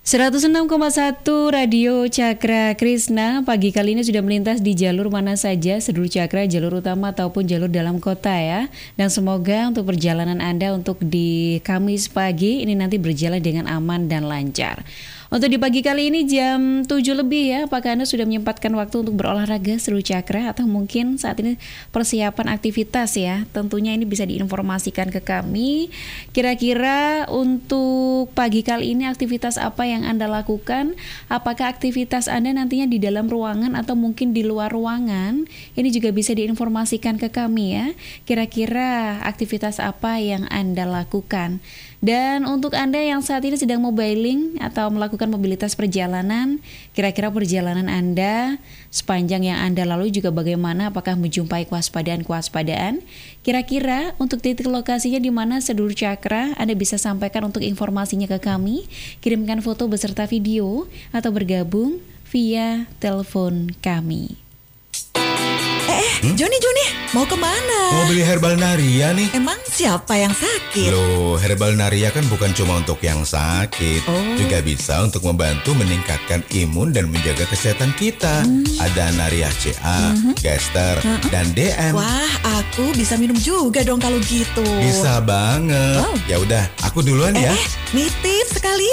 106,1 Radio Cakra Krisna pagi kali ini sudah melintas di jalur mana saja, seluruh Cakra, jalur utama ataupun jalur dalam kota ya. Dan semoga untuk perjalanan Anda untuk di Kamis pagi ini nanti berjalan dengan aman dan lancar. Untuk di pagi kali ini jam 7 lebih ya, apakah Anda sudah menyempatkan waktu untuk berolahraga seluruh Cakra atau mungkin saat ini persiapan aktivitas ya? Tentunya ini bisa diinformasikan ke kami. Kira-kira untuk pagi kali ini aktivitas apa yang Anda lakukan? Apakah aktivitas Anda nantinya di dalam ruangan atau mungkin di luar ruangan? Ini juga bisa diinformasikan ke kami ya. Kira-kira aktivitas apa yang Anda lakukan? Dan untuk Anda yang saat ini sedang mobiling atau melakukan mobilitas perjalanan, kira-kira perjalanan Anda sepanjang yang Anda lalui juga bagaimana? Apakah menjumpai kewaspadaan? Kira-kira untuk titik lokasinya di mana seluruh Cakra, Anda bisa sampaikan untuk informasinya ke kami, kirimkan foto beserta video atau bergabung via telepon kami. Joni, mau kemana? Mau beli herbal Naria nih. Emang siapa yang sakit? Loh, herbal Naria kan bukan cuma untuk yang sakit, juga bisa untuk membantu meningkatkan imun dan menjaga kesehatan kita. Ada Naria CA, Gester, dan DM. Wah, aku bisa minum juga dong kalau gitu. Bisa banget. Ya udah, aku duluan ya. Nitip sekali.